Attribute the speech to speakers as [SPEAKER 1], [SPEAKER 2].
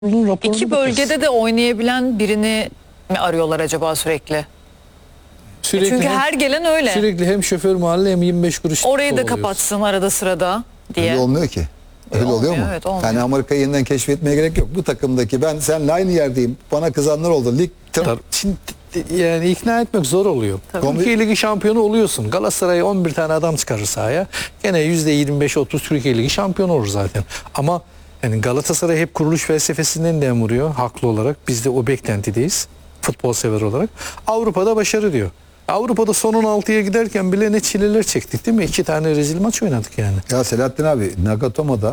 [SPEAKER 1] İki bölgede de oynayabilen birini mi arıyorlar acaba sürekli?
[SPEAKER 2] Sürekli
[SPEAKER 1] Çünkü her gelen öyle.
[SPEAKER 2] Sürekli hem şoför mahalle hem 25 kuruş.
[SPEAKER 1] Orayı da
[SPEAKER 2] futbol
[SPEAKER 1] kapatsın arada sırada diye.
[SPEAKER 3] Öyle olmuyor ki. Öyle
[SPEAKER 1] Olmuyor,
[SPEAKER 3] oluyor mu?
[SPEAKER 1] evet, olmuyor.
[SPEAKER 3] Yani Amerika'yı yeniden keşfetmeye gerek yok. Bu takımdaki ben seninle aynı yerdeyim. Bana kızanlar oldu. Lig
[SPEAKER 2] Şimdi yani ikna etmek zor oluyor. Türkiye Ligi şampiyonu oluyorsun. Galatasaray 11 tane adam çıkarır sahaya. Gene %25-30 Türkiye Ligi şampiyonu olur zaten. Ama yani Galatasaray hep kuruluş felsefesinden dem vuruyor haklı olarak. Biz de o beklentideyiz. Futbol sever olarak. Avrupa'da başarı diyor. Avrupa'da son 16'ya giderken bile ne çileler çektik değil mi? 2 tane rezil maç oynadık yani.
[SPEAKER 3] Ya Selahattin abi Nagatomo'da